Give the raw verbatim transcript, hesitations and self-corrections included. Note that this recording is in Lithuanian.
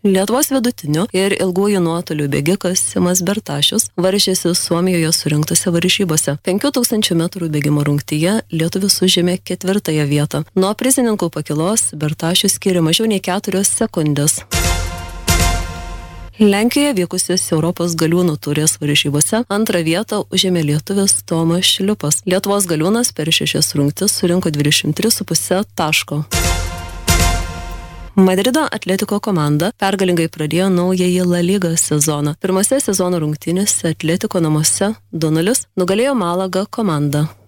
Lietuvos vidutinių ir ilgųjų nuotolių bėgikas Simas Bertašius varžėsi Suomijoje surinktuose varžybose. penkių tūkstančių metrų bėgimo rungtyje lietuvis užėmė ketvirtąją vietą. Nuo prizininkų pakilos Bertašius skiria mažiau nei keturios sekundės. Lenkijoje vykusios Europos galiūnų turės varžybose antrą vietą užėmė lietuvis Tomas Šliupas. Lietuvos galiūnas per šešias rungtis surinko dvidešimt tris su puse taško. Madrido Atletiko komanda pergalingai pradėjo naująjį La Liga sezoną. Pirmose sezono rungtynėse Atletiko namuose du nulis nugalėjo Malaga komandą.